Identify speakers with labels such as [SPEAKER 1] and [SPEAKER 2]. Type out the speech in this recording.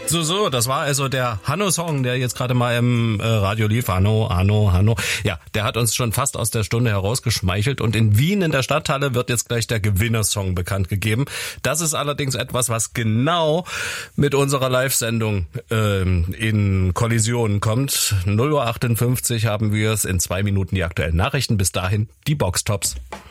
[SPEAKER 1] So, das war also der Hanno-Song, der jetzt gerade mal im Radio lief. Hanno. Ja, der hat uns schon fast aus der Stunde herausgeschmeichelt und in Wien in der Stadthalle wird jetzt gleich der Gewinnersong bekannt gegeben. Das ist allerdings etwas, was genau mit unserer Live-Sendung in Kollision kommt. 0:58 Uhr haben wir es, in 2 Minuten die aktuellen Nachrichten. Bis dahin die Boxtops.